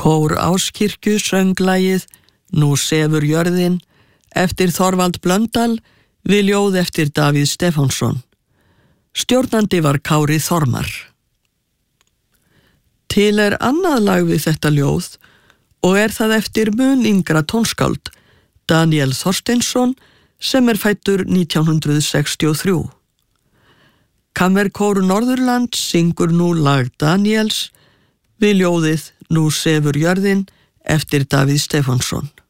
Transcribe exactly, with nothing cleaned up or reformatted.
Kór Áskirkju söng lagið Nú sefur jörðin eftir Þorvald Blöndal við ljóð eftir Davíð Stefánsson. Stjórnandi var Kári Þormar. Til er annað lag við þetta ljóð og er það eftir mun yngra tónskáld, Daniel Þorsteinsson, sem er fæddur nítján hundrað sextíu og þrjú. Kammerkór Norðurland syngur nú lag Daniels við ljóðið Nú sefur jörðin eftir Davíð Stefánsson.